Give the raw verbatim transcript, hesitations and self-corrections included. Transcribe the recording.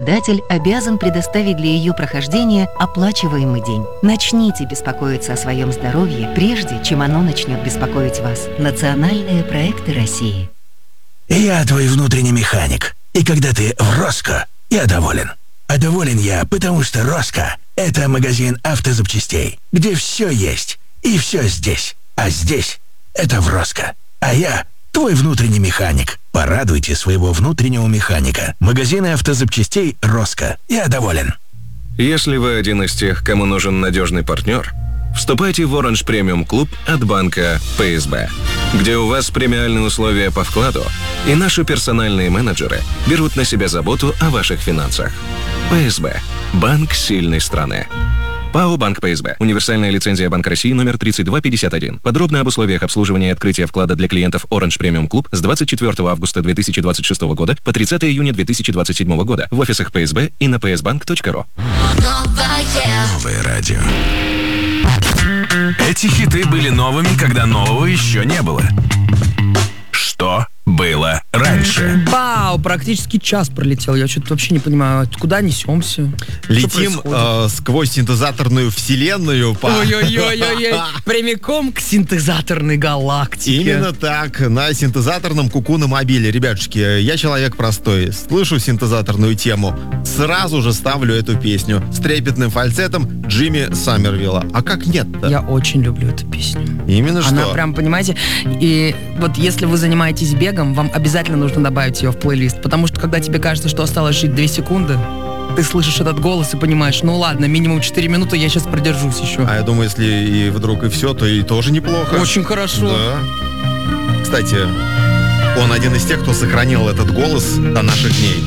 работодатель обязан предоставить для ее прохождения оплачиваемый день. Начните беспокоиться о своем здоровье, прежде чем оно начнет беспокоить вас. Национальные проекты России. Я твой внутренний механик. И когда ты в Роско, я доволен. А доволен я, потому что Роско — это магазин автозапчастей, где все есть и все здесь. А здесь — это в Роско. А я твой внутренний механик. Порадуйте своего внутреннего механика. Магазины автозапчастей Роско. Я доволен. Если вы один из тех, кому нужен надежный партнер, вступайте в Orange Premium Club от банка пэ эс бэ, где у вас премиальные условия по вкладу, и наши персональные менеджеры берут на себя заботу о ваших финансах. пэ эс бэ – банк сильной страны. ПАО «Банк пэ эс бэ». Универсальная лицензия Банка России номер тридцать два пятьдесят один. Подробно об условиях обслуживания и открытия вклада для клиентов Orange Premium Club с двадцать четвёртого августа две тысячи двадцать шестого года по тридцатого июня две тысячи двадцать седьмого года в офисах пэ эс бэ и на пэ эс банк точка ру. Новое радио. Эти хиты были новыми, когда нового еще не было. Что было раньше? Вау, практически час пролетел. Я что-то вообще не понимаю, куда несемся? Летим э, сквозь синтезаторную вселенную. По... Ой-ой-ой-ой, прямиком к синтезаторной галактике. Именно так, на синтезаторном Куку на мобиле. Ребятушки, я человек простой. Слышу синтезаторную тему, сразу же ставлю эту песню с трепетным фальцетом Джимми Саммервилла. А как нет-то? Я очень люблю эту песню. Именно что? Она прям, понимаете, и вот если вы занимаетесь бегом, вам обязательно нужно добавить ее в плейлист, потому что когда тебе кажется, что осталось жить две секунды, ты слышишь этот голос и понимаешь, ну ладно, минимум четыре минуты я сейчас продержусь еще. А я думаю, если и вдруг и все, то и тоже неплохо. Очень хорошо. Да. Кстати, он один из тех, кто сохранил этот голос до наших дней.